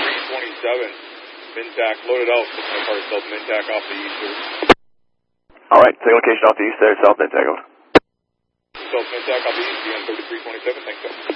3327, Mintac, loaded out. My car is South Mintac off the east there. Alright, second location off the east there, South Mintac. South Mintac off the east, BN 3327, thanks,